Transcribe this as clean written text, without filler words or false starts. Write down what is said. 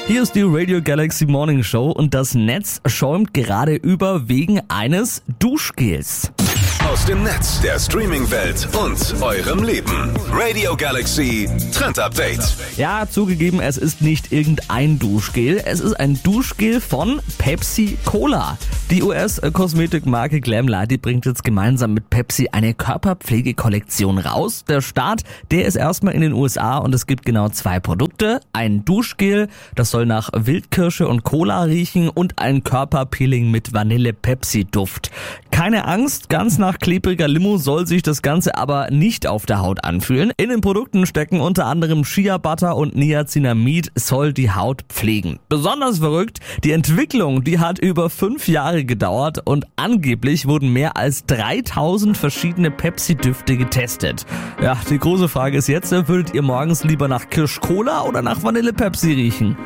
Hier ist die Radio Galaxy Morning Show und das Netz schäumt gerade über wegen eines Duschgels. Aus dem Netz, der Streaming-Welt und eurem Leben. Radio Galaxy Trend Update. Ja, zugegeben, es ist nicht irgendein Duschgel, es ist ein Duschgel von Pepsi Cola. Die US-Kosmetikmarke Glamla, die bringt jetzt gemeinsam mit Pepsi eine Körperpflegekollektion raus. Der Start, der ist erstmal in den USA und es gibt genau 2 Produkte. Ein Duschgel, das soll nach Wildkirsche und Cola riechen und ein Körperpeeling mit Vanille-Pepsi-Duft. Keine Angst, ganz nach klebriger Limo soll sich das Ganze aber nicht auf der Haut anfühlen. In den Produkten stecken unter anderem Shea Butter und Niacinamid, soll die Haut pflegen. Besonders verrückt, die Entwicklung, die hat über 5 Jahre gedauert und angeblich wurden mehr als 3000 verschiedene Pepsi-Düfte getestet. Ja, die große Frage ist jetzt, würdet ihr morgens lieber nach Kirsch-Cola oder nach Vanille-Pepsi riechen?